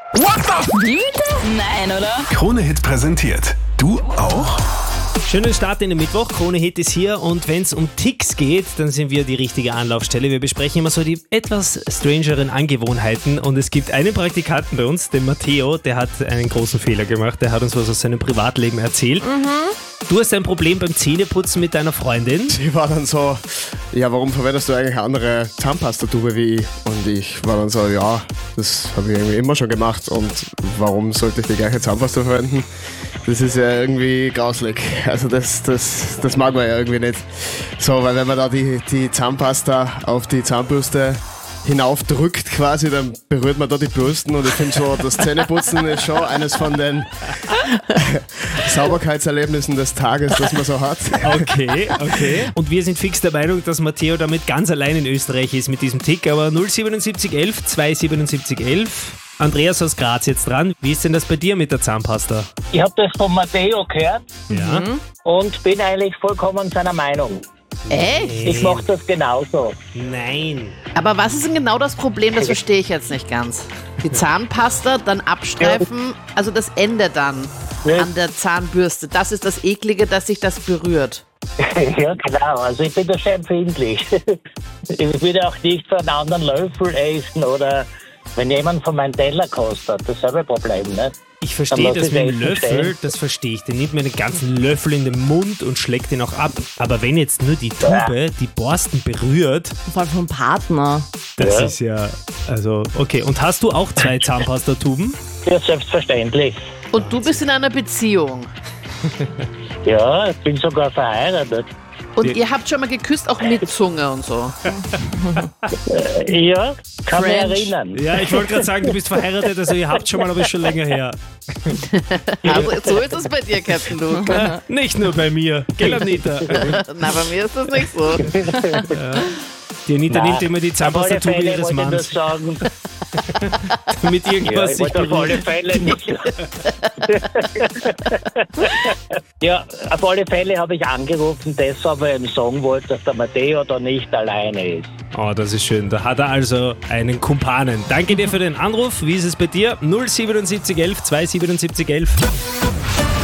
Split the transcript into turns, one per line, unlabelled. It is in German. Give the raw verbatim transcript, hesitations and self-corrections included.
What the?
Wie bitte? Nein, oder?
Krone-Hit präsentiert. Du auch?
Schönen Start in den Mittwoch, Krone Hit ist hier und wenn es um Ticks geht, dann sind wir die richtige Anlaufstelle. Wir besprechen immer so die etwas strangeren Angewohnheiten und es gibt einen Praktikanten bei uns, den Matteo, der hat einen großen Fehler gemacht, der hat uns was aus seinem Privatleben erzählt. Mhm. Du hast ein Problem beim Zähneputzen mit deiner Freundin.
Sie war dann so, ja, warum verwendest du eigentlich eine andere Zahnpastatube wie ich? Und ich war dann so, ja, das habe ich irgendwie immer schon gemacht und warum sollte ich die gleiche Zahnpasta verwenden? Das ist ja irgendwie grauslig. Also das, das, das mag man ja irgendwie nicht. So, weil wenn man da die, die Zahnpasta auf die Zahnbürste hinaufdrückt quasi, dann berührt man da die Bürsten und ich finde so, das Zähneputzen ist schon eines von den Sauberkeitserlebnissen des Tages, das man so hat.
Okay, okay. Und wir sind fix der Meinung, dass Matteo damit ganz allein in Österreich ist mit diesem Tick, aber null siebenundsiebzig elf zweihundertsiebenundsiebzig elf. Andreas aus Graz jetzt dran. Wie ist denn das bei dir mit der Zahnpasta?
Ich habe das von Matteo gehört
Ja.
und bin eigentlich vollkommen seiner Meinung.
Echt?
Ich mache das genauso.
Nein.
Aber was ist denn genau das Problem? Das verstehe ich jetzt nicht ganz. Die Zahnpasta, dann abstreifen, also das Ende dann
Ja.
an der Zahnbürste. Das ist das Eklige, dass sich das berührt.
Ja, genau. Also ich bin da sehr empfindlich. Ich würde auch nicht von einem anderen Löffel essen oder wenn jemand von meinem Teller kostet. Dasselbe Problem, ne?
Ich verstehe
Aber
das
das
mit dem
ist echt
Löffel,
verstehen.
das verstehe ich. Der nimmt mir den ganzen Löffel in den Mund und schlägt ihn auch ab. Aber wenn jetzt nur die Tube die Borsten berührt,
Vor allem vom Partner.
das
Ja.
ist ja, also, okay. Und hast du auch zwei Zahnpastatuben?
Ja, selbstverständlich.
Und du bist in einer Beziehung.
Ja, ich bin sogar verheiratet.
Und ihr habt schon mal geküsst, auch mit Zunge und so.
Äh, Ja, kann mich
French.
erinnern.
Ja, ich wollte gerade sagen, du bist verheiratet, also ihr habt schon mal, aber ist schon länger her.
Also, so ist es bei dir, Captain Luke.
Ja, nicht nur bei mir. Gell, Anita?
Na, bei mir ist das nicht so.
Die Anita
Nein,
nimmt immer die
auf alle
Zahnpastatube
Fälle
ihres
wollte ich nur
Manns,
sagen,
damit
ja,
irgendwas
ich
sich
wollte auf alle
berührt.
Fälle nicht. Ja, auf alle Fälle habe ich angerufen, deshalb, weil ich ihm sagen wollte, dass der Matteo da nicht alleine ist.
Oh, das ist schön. Da hat er also einen Kumpanen. Danke dir für den Anruf. Wie ist es bei dir? null siebenundsiebzig elf zweihundertsiebenundsiebzig elf.